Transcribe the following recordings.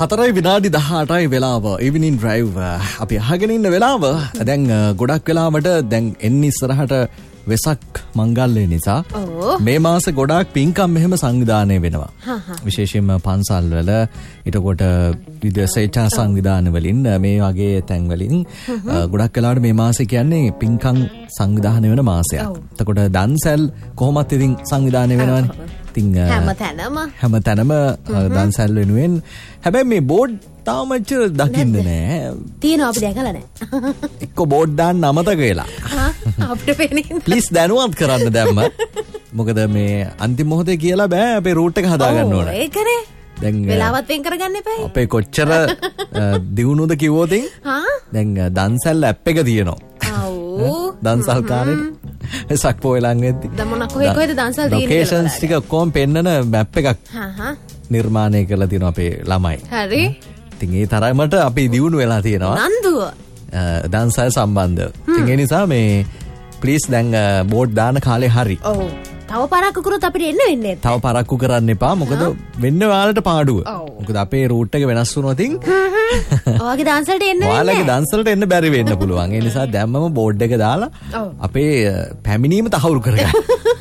4 විනාඩි 18යි වෙලාව ඉවිනින් ඩ්‍රයිව් අපි අහගෙන ඉන්න වෙලාව දැන් ගොඩක් වෙලාවට දැන් එන්න ඉස්සරහට වෙසක් මංගල්‍ය නිසා මේ මාස ගොඩාක් පින්කම් මෙහෙම සංවිධානය වෙනවා. විශේෂයෙන්ම පන්සල් වල ඊටකොට විදේශේච්ඡා සංවිධාන වලින් මේ වගේ තැන් වලින් ගොඩක් වෙලාවට මේ මාසෙ කියන්නේ පින්කම් සංවිධානය වෙන මාසයක්. එතකොට දන්සැල් කොහොමත් ඉතින් සංවිධානය වෙනවනේ. ඉතින් හැමතැනම දන්සැල් වෙනුවෙන් හැබැයි මේ බෝඩ් තාම දකින්න නෑ. තියෙනවා අපි දැකලා නෑ. එක්ක බෝඩ් දාන්න අමතක වෙලා. අපිට පේන්නේ. ප්ලීස් දැනුවත් කරන්න දැම්ම. මොකද මේ අන්තිම මොහොතේ කියලා බෑ අපේ රූට් එක හදාගන්න ඕන. ඒකනේ. දැන් වෙලාවත් වෙන් කරගන්න එපා. අපේ කොච්චර දිනුනොද කිව්වොත් දැන් දන්සැල් ඇප් එක තියෙනවා. දන්සල් කාලේ එසක් පොයලන් වෙද්දි. දැන් මොන කොහෙද දන්සල් තියෙන්නේ කියලා. ලොකේෂන්ස් ටික කොම් පෙන්නන මැප් එකක් නිර්මාණය කරලා තියෙනවා අපේ ළමයි. හරි. ඉතින් ඒ තරමට අපි දියුණු වෙලා තියෙනවා. නන්දුව. දන්සල් සම්බන්ධ. ඉතින් ඒ නිසා මේ ප්ලීස් දැන් බෝඩ් දාන කාලේ හරි. ඔව්. තව පරක්කු කරොත් අපිට එන්න වෙන්නේ නැහැ. තව පරක්කු කරන්න එපා. මොකද වෙන්නේ ඔයාලට පාඩුව. මොකද අපේ රූට් එක වෙනස් වුණොත් ඉතින් ඔයාගේ දන්සලට එන්න වෙන්නේ. ඔයාලගේ දන්සලට එන්න බැරි වෙන්න පුළුවන්. ඒ නිසා දැම්මම බෝඩ් එක දාලා අපේ පැමිණීම තහවුරු කරගන්න.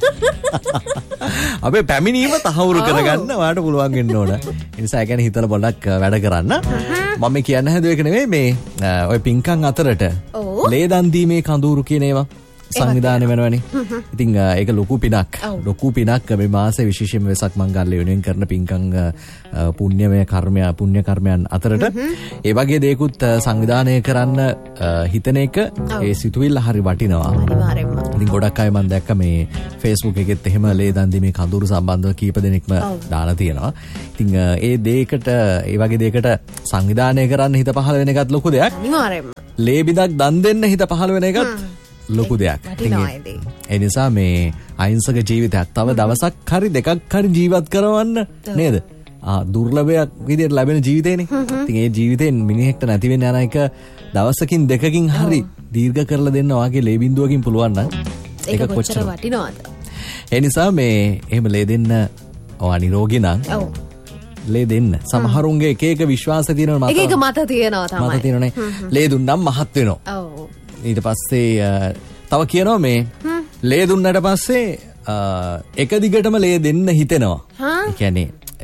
අපේ පැමිණීම තහවුරු කරගන්න ඔයාලට පුළුවන් වෙන්න ඕන. ඒ නිසා ඒ කියන්නේ හිතලා පොඩ්ඩක් වැඩ කරන්න. මම කියන්න හැදුව එක නෙවෙයි මේ ඔය පින්කම් අතරට ලේ දන් දීමේ කඳවුරු කියන ඒවා සංවිධානය වෙනවනේ. ඉතින් ඒක ලොකු පිනක්. ලොකු පිනක් මේ මාසේ විශේෂයෙන්ම වෙසක් මංගල්‍ය වෙනුවෙන් කරන පින්කම් පුණ්‍යමය කර්මයන් අතරට ඒ වගේ දේකුත් සංවිධානය කරන්න හිතන එක ඒ සිතුවිල්ල හරි වටිනවා. අනිවාර්යයෙන්ම. ඉතින් ගොඩක් අය මම දැක්ක මේ Facebook එකෙත් එහෙම ලේ දන් දීමේ කඳවුරු සම්බන්ධව කීප දෙනෙක්ම දාලා තියෙනවා. ඉතින් ඒ දෙයකට ඒ වගේ දෙයකට සංවිධානය කරන්න හිත පහළ වෙන එකත් ලොකු දෙයක්. අනිවාර්යයෙන්ම. ලේ බිඳක් දන් දෙන්න හිත පහළ වෙන එකත් ලොකු දෙයක්. ඒ නිසා මේ අහිංසක ජීවිතයක් තව දවසක් හරි දෙකක් හරි ජීවත් කරවන්න නේද? දුර්ලභයක් විදිහට ලැබෙන ජීවිතේනේ. ඉතින් ඒ ජීවිතෙන් මිනිහෙක්ට නැති වෙන්න යන එක දවසකින් දෙකකින් හරි දීර්ඝ කරලා දෙන්න වාගේ ලේ බිඳුවකින් පුළුවන් නම් ඒක කොච්චර වටිනවද? ඒ නිසා මේ එහෙම ලේ දෙන්න ඔයා නිරෝගී නම් ලේ දෙන්න. සමහරුන්ගේ එක එක විශ්වාස තියෙනවා මත. එක මත තියෙනවා තමයි. මත තියෙනනේ. ලේ දුන්නම් මහත් වෙනවා. ඔව්. ඊට පස්සේ තව කියනවා මේ ලේ දුන්නට පස්සේ එක දිගටම ලේ දෙන්න හිතෙනවා. ඒ කියන්නේ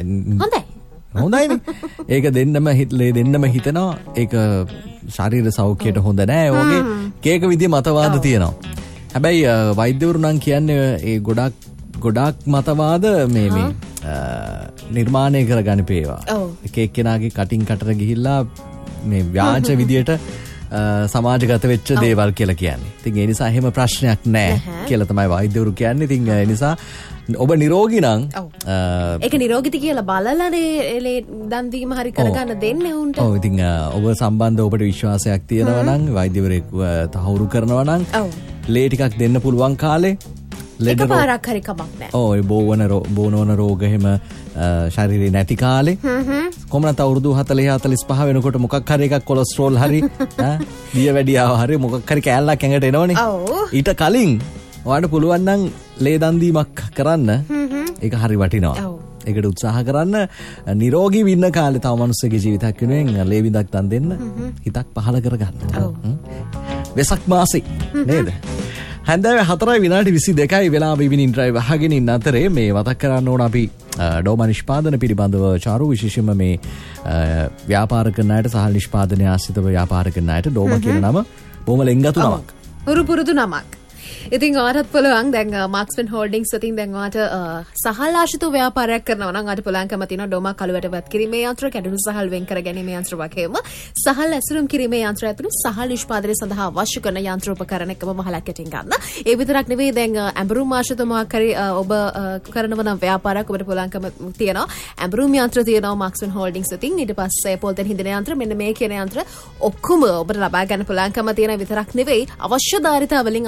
හොඳයිනේ. ඒක දෙන්නම ලේ දෙන්නම හිතනවා. ඒක ශරීර සෞඛ්‍යයට හොඳ නෑ. ඔගේ කේක විදිහේ මතවාද තියෙනවා. හැබැයි වෛද්‍යවරු නම් කියන්නේ ඒ ගොඩාක් මතවාද මේ නිර්මාණය කරගන්න පේවා. එක එක්කෙනාගේ කටින් කටට ගිහිල්ලා මේ ව්‍යාජ විදියට සමාජගත වෙච්ච දේවල් කියලා කියන්නේ. ඉතින් ඒ නිසා එහෙම ප්‍රශ්නයක් නැහැ කියලා තමයි වෛද්‍යවරු කියන්නේ. ඉතින් ඒ නිසා ඔබ නිරෝගී නම් ඒක නිරෝගීති කියලා බලලානේ දන් දීම හරි කරගන්න දෙන්නේ උන්ට. ඔව් ඉතින් ඔබ සම්බන්ධව ඔබට විශ්වාසයක් තියෙනවා නම් වෛද්‍යවරයෙකු තහවුරු කරනවා නම් ලේ ටිකක් දෙන්න පුළුවන් කාලේ ලෙඩ පාරක් හරි කමක් නැහැ. ඔව් ඒ බෝනවන රෝග එහෙම ශරීරේ නැති කාලේ කොහොමද අවුරුදු 40 45 වෙනකොට මොකක් හරි එකක් කොලෙස්ටරෝල් හරි දිය වැඩියාව හරි මොකක් හරි කෑල්ලක් ඇඟට එනවනේ. ඊට කලින් ඔයාලට පුළුවන් නම් ලේ දන් දීමක් කරන්න. ඒක හරි වටිනවා. ඒකට උත්සාහ කරන්න. නිරෝගී වෙන්න කාලේ තව මිනිස්සුගේ ජීවිතයක් වෙනුවෙන් ලේ බිඳක් දන් දෙන්න හිතක් පහල කරගන්න. වෙසක් මාසේ නේද? හැන්දෑවේ 4 විනාඩි 22යි වෙලාව ඉවිනින් ඩ්‍රයිව් අහගෙන ඉන්න අතරේ මේ මතක් කරන්න ඕන අපි ඩෝමා නිෂ්පාදන පිළිබඳව චාරු විශේෂයෙන්ම මේ ව්‍යාපාර කරන අයට සහ නිෂ්පාදනය ආශ්‍රිතව ව්‍යාපාර කරන අයට ඩෝමා කියන නම බොහොම ලෙන්ගතු නමක්. පුරුදු නමක්. ඉතින් ඔයාටත් පුළුවන් දැන් මාක්ස්මන් හෝල්ඩින්ග්ස් වතින් දැන් ඔයාට සහල් ආශ්‍රිත ව්‍යාපාරයක් කරනවා නම් ඔයාට පුළුවන්කම තියෙනවා ඩෝමා කළුවට වත් කිරීමේ යන්ත්‍ර, කැඩුණු සහල් වෙන් කර ගැනීමේ යන්ත්‍ර වගේම සහල් ඇසුරුම් කිරීමේ යන්ත්‍ර ඇතුළු සහල් නිෂ්පාදනය සඳහා අවශ්‍ය කරන යන්ත්‍ර උපකරණ එකම මහලක් යටින් ගන්න. ඒ විතරක් නෙවෙයි දැන් ඇඹරුම් ආශ්‍රිත මොකක් හරි ඔබ කරනවා නම් ව්‍යාපාරයක් ඔබට පුළුවන්කම තියෙනවා. ඇඹරුම් යන්ත්‍ර තියෙනවා මාක්ස්මන් හෝල්ඩින්ග්ස් වතින්. ඊට පස්සේ පොල්තෙන් හිඳින යන්ත්‍ර මෙන්න මේ කියන යන්ත්‍ර ඔක්කොම ඔබට ලබා ගන්න පුළුවන්කම තියෙන විතරක් නෙවෙයි අවශ්‍ය ධාරිතාවලින් අවශ්‍ය මාධ්‍ය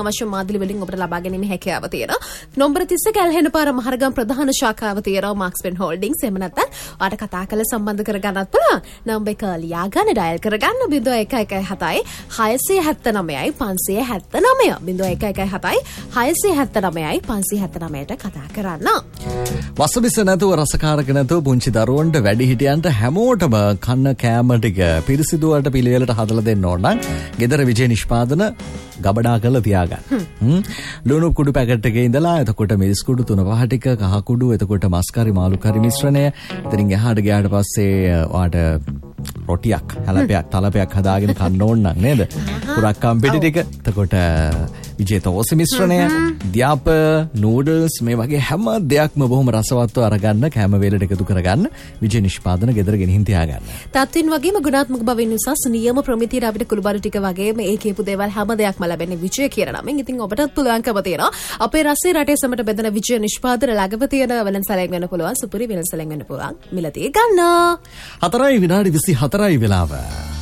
පැහැදිලි වලින් ඔබට ලබා ගැනීම හැකියාව තියෙනවා. නම්බර 30 කැලහෙන පාර මහරගම් ප්‍රධාන ශාඛාව තියෙනවා මාක්ස් පෙන් හෝල්ඩින්ග්ස්. එහෙම නැත්නම් ඔයාලට කතා කරලා සම්බන්ධ කරගන්නත් පුළුවන්. නම්බර එක ලියා ගන්න ඩයල් කරගන්න 0117 679යි 579 0117 679යි 579ට කතා කරන්න. වසබිස නැතුව රසකාරක නැතුව පුංචි දරුවන්ට වැඩිහිටියන්ට හැමෝටම කන්න කෑම ටික පිරිසිදුවට පිළිවෙලට හදලා දෙන්න ඕන නම් ගෙදර විජය නිෂ්පාදන ගබඩා කරලා තියාගන්න. ලුණු කුඩු පැකට් එකේ ඉඳලා එතකොට මිරිස් කුඩු 3-5 ටික කහ කුඩු එතකොට මස් කරි මාළු කරි මිශ්‍රණය එතනින් එහාට ගියාට පස්සේ ඔයාට රොටියක් හැලපයක් තලපයක් හදාගෙන කන්න ඕන නම් නේද? පුරක්කම් පිටි ටික එතකොට විජේ තෝස මිශ්‍රණය දියාප නූඩල්ස් මේ වගේ හැම දෙයක්ම බොහොම රසවත්ව අරගන්න කැම වේලට එකතු කරගන්න විජේ නිෂ්පාදන ගෙදර ගෙනින් තියාගන්න. තත්ත්වින් වගේම ගුණාත්මක බවින් උසස් නියම ප්‍රමිතියට අපිට කුළුබඩු ටික වගේම ඒ කියපු දේවල් හැම දෙයක්ම ලැබෙන්නේ විජය කියන නමින්. ඉතින් ඔබටත් පුළුවන්කම තියෙනවා අපේ රසයේ රටේ සමට බෙදෙන විජය නිෂ්පාදන ළඟම තියෙන වෙළඳසැලෙන් වෙන්න පුළුවන් සුපිරි වෙළඳසැලෙන් වෙන්න පුළුවන් මිලදී ගන්න. 4:24 වෙලාව.